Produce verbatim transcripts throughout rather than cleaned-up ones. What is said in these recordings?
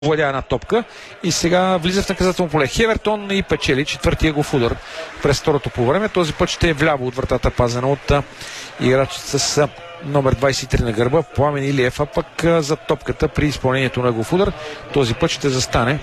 владя една топка и сега влиза в наказателно поле. Хевертон и печели четвъртия гол в удар през второто по време. Този път ще е вляво от вратата, пазена от играч с номер двадесет и три на гърба, Пламен Илиев, а пък за топката при изпълнението на гол в удар този път ще застане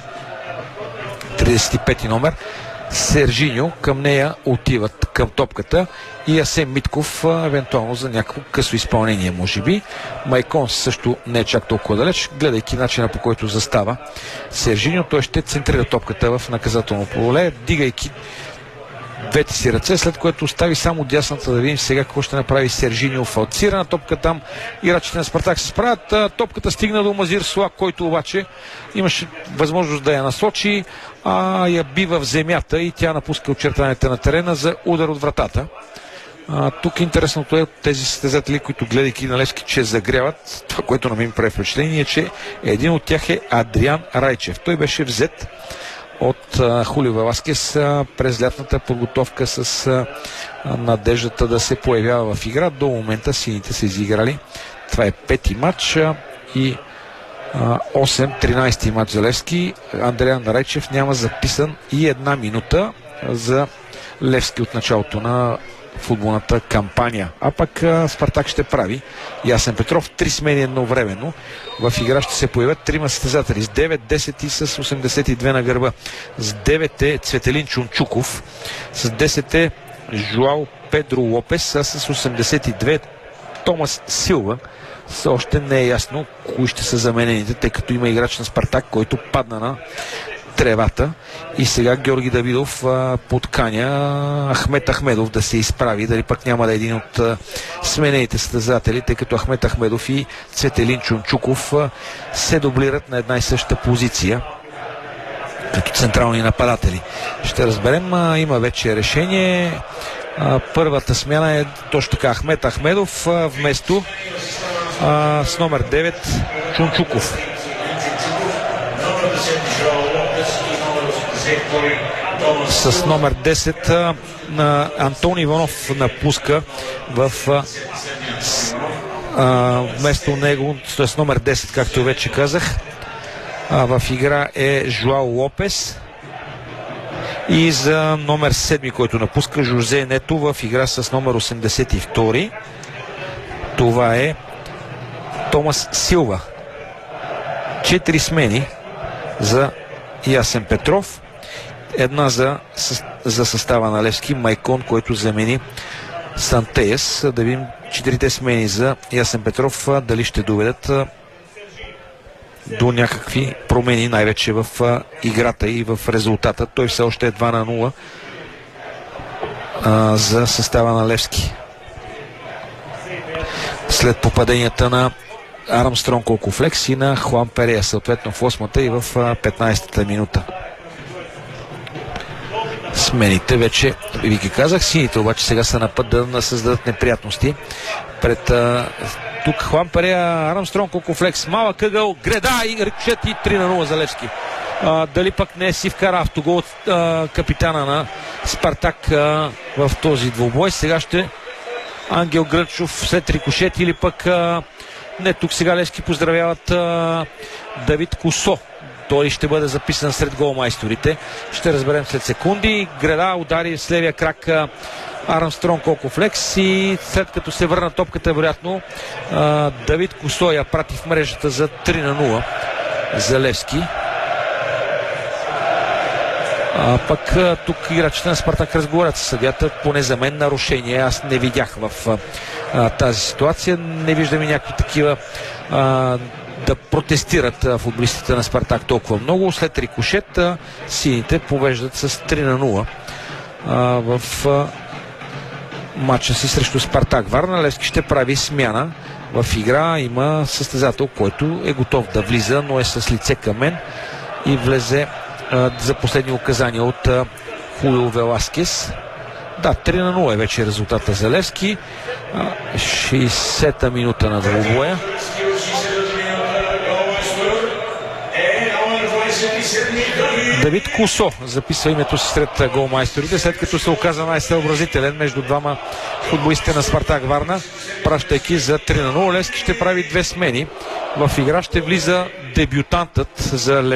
тридесет и пети номер Сержиньо. Към нея отиват към топката и Асен Митков, евентуално за някакво късо изпълнение, може би. Майкон също не е чак толкова далеч, гледайки начина, по който застава Сержиньо. Той ще центрира топката в наказателно поле, дигайки двете си ръце, след което остави само дясната. Да видим сега какво ще направи Сержиньо. Фалцира на топка там. Играчите на Спартак се справят. Топката стигна до Мазир Суак, който обаче имаше възможност да я насочи, а я бива в земята и тя напуска очертанията на терена за удар от вратата. А, тук интересното е тези състезатели, които гледайки на Левски, че загряват. Това, което на мен прави впечатление, е, че един от тях е Адриан Райчев. Той беше взет от а, Хулио Веласкес а, през лятната подготовка с а, надеждата да се появява в игра. До момента сините са изиграли. Това е пети матч а, и осем тринадесети матч за Левски. Адриан Райчев няма записан и една минута за Левски от началото на футболната кампания. А пък а, Спартак ще прави Ясен Петров. Три смени едновременно. В игра ще се появят трима състезатели с девет, десет и с осемдесет и две на гърба. С девет е Цветелин Чунчуков. С десет е Жуал Педро Лопес. А с осемдесет и две Томас Силва. Все още не е ясно кои ще са заменените, тъй като има играч на Спартак, който падна на тревата. И сега Георги Давидов а, подканя Ахмет Ахмедов да се изправи. Дали пък няма да е един от а, сменените състезатели, тъй като Ахмет Ахмедов и Цветелин Чунчуков а, се дублират на една и съща позиция като централни нападатели. Ще разберем. А, има вече решение. А, първата смяна е точно така Ахмет Ахмедов а, вместо а, с номер девет Чунчуков. С номер десет на Антон Иванов напуска в а, с, а, вместо него с номер десет, както вече казах. А, в игра е Жуал Лопес и за номер седем, който напуска, Жозе Нето в игра с номер осемдесет и два. Това е Томас Силва. Четири смени за Ясен Петров. Една за, за състава на Левски, Майкон, който замени Сантеес. Да видим четирите смени за Ясен Петров дали ще доведат до някакви промени, най-вече в играта и в резултата. Той все още е два на нула а, за състава на Левски. След попаденията на Армстронг Колкофлекс и на Хуан Перея, съответно в осмата и в петнадесетата минута. Смените вече, ви ги казах, сините обаче сега са на път да създадат неприятности пред а, тук Хуан Перея, Армстронг Колкофлекс, малък ъгъл, греда и рикошет и три на нула за Левски. А, дали пък не си вкара автогол от а, капитана на Спартак а, в този двубой. Сега ще Ангел Грънчов след рикошет или пък а, не, тук сега Левски поздравяват а, Давид Косо. Той ще бъде записан сред голмайсторите. Ще разберем след секунди. Греда удари с левия крак а, Армстронг Колкофлекс и след като се върна топката, вероятно а, Давид Косо я прати в мрежата за три на нула за Левски. А пък а, тук играчите на Спартак разговарят с съдията. Поне за мен нарушение аз не видях в а, тази ситуация. Не виждам и някакви такива а, да протестират а, футболистите на Спартак толкова много. След рикошет а, сините повеждат с три на нула а, в а, матча си срещу Спартак Варна. Левски ще прави смяна. В игра има състезател, който е готов да влиза, но е с лице към мен и влезе а, за последни указания от а, Хулио Веласкес. Да, три на нула е вече резултата за Левски. А, шейсета минута на двубоя. Давид Кусо записва името си сред голмайсторите, след като се оказа най-съобразителен между двама футболисти на Спартак Варна, пращайки за три на нула. Левски ще прави две смени. В игра ще влиза дебютантът за